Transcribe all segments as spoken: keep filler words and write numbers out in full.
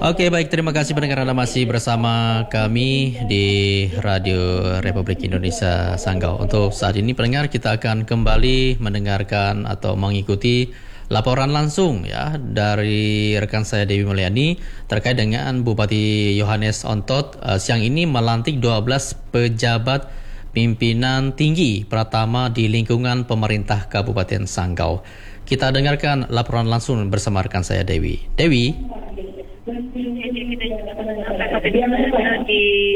Oke, baik, terima kasih pendengar, Anda masih bersama kami di Radio Republik Indonesia Sanggau. Untuk saat ini pendengar, kita akan kembali mendengarkan atau mengikuti laporan langsung ya dari rekan saya Dewi Mulyani terkait dengan Bupati Yohanes Ontot uh, siang ini melantik dua belas pejabat pimpinan tinggi Pratama di lingkungan pemerintah Kabupaten Sanggau. Kita dengarkan laporan langsung bersama rekan saya Dewi. Dewi. Di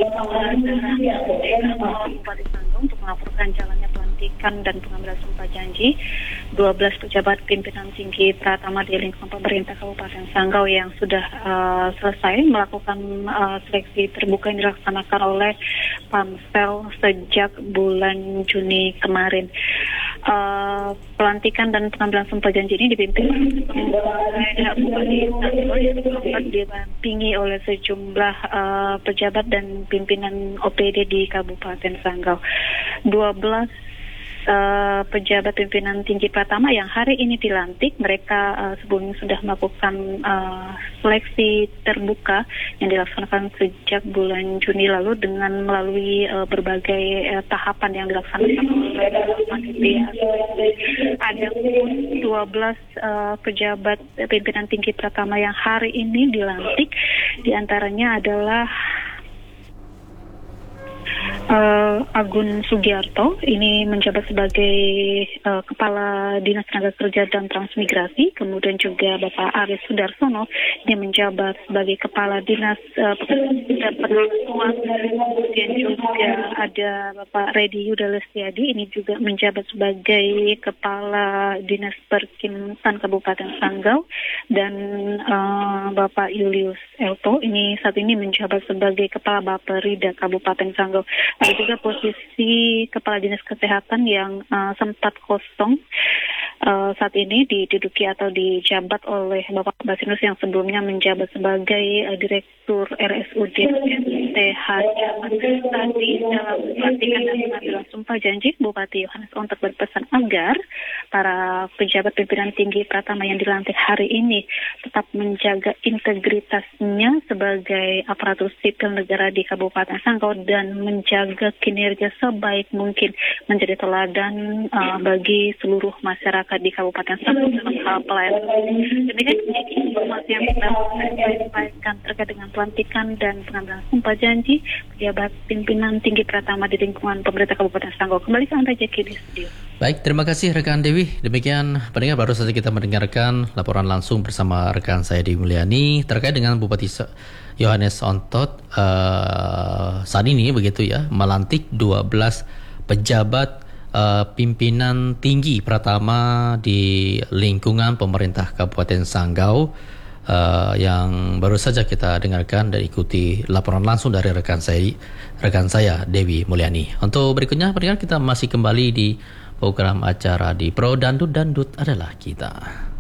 Bupati Sanggau untuk melaporkan jalannya pelantikan dan pengambilan sumpah janji dua belas pejabat pimpinan tinggi Pratama di lingkungan pemerintah Kabupaten Sanggau yang sudah uh, selesai melakukan uh, seleksi terbuka yang dilaksanakan oleh Pansel sejak bulan Juni kemarin. Uh, pelantikan dan pengambilan sumpah janji ini dipimpin oleh Bupati Sanggau yang didampingi oleh sejumlah uh, pejabat dan pimpinan O P D di Kabupaten Sanggau. dua belas Uh, pejabat pimpinan tinggi Pratama yang hari ini dilantik, mereka uh, sebelumnya sudah melakukan uh, seleksi terbuka yang dilaksanakan sejak bulan Juni lalu dengan melalui uh, berbagai uh, tahapan yang dilaksanakan oleh ada dua belas uh, pejabat pimpinan tinggi Pratama yang hari ini dilantik, diantaranya adalah Uh, Agun Sugiarto ini menjabat sebagai uh, Kepala Dinas Tenaga Kerja dan Transmigrasi, kemudian juga Bapak Aris Sudarsono yang menjabat sebagai Kepala Dinas uh, Pekerjaan dan Penanaman, kemudian juga ada Bapak Redi Yuda Lestiadi ini juga menjabat sebagai Kepala Dinas Perkimutan Kabupaten Sanggau, dan uh, Bapak Julius Elto ini saat ini menjabat sebagai Kepala Bapperida Kabupaten Sanggau. Ada juga posisi Kepala Dinas Kesehatan yang uh, sempat kosong uh, saat ini diduduki atau dijabat oleh Bapak Basinus yang sebelumnya menjabat sebagai uh, Direktur R S U D S T H Jaman. Tadi dalam pelantikan dan pengambilan sumpah janji, Bupati Yohanes Ontot berpesan agar para pejabat pimpinan tinggi Pratama yang dilantik hari ini tetap menjaga integritasnya sebagai aparatur sipil negara di Kabupaten Sanggau dan menjaga kinerja sebaik mungkin menjadi teladan uh, bagi seluruh masyarakat di Kabupaten Sanggau dalam hal pelayanan. Demikian informasi yang kita sampaikan terkait dengan pelantikan dan pengambilan sumpah janji pejabat pimpinan tinggi Pratama di lingkungan pemerintah Kabupaten Sanggau. Kembali ke Anda, Jackie, di studio. Baik, terima kasih rekan Dewi. Demikian pendengar, baru saja kita mendengarkan laporan langsung bersama rekan saya Dewi Mulyani terkait dengan Bupati Yohanes Ontot uh, saat ini begitu ya melantik dua belas pejabat uh, pimpinan tinggi Pratama di lingkungan pemerintah Kabupaten Sanggau uh, yang baru saja kita dengarkan dan ikuti laporan langsung dari rekan saya rekan saya Dewi Mulyani. Untuk berikutnya pendengar, kita masih kembali di program acara di Pro Dandut Dandut adalah kita.